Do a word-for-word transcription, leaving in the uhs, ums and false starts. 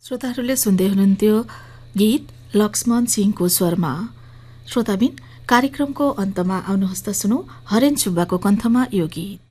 श्रोताहरूले सुन्दै हुनुहुन्थ्यो गीत लक्ष्मण सिंहको स्वरमा। श्रोताबिन कार्यक्रमको अन्तमा आउनुहोस् त सुनौ हरेन सुब्बाको कण्ठमा यो गीत।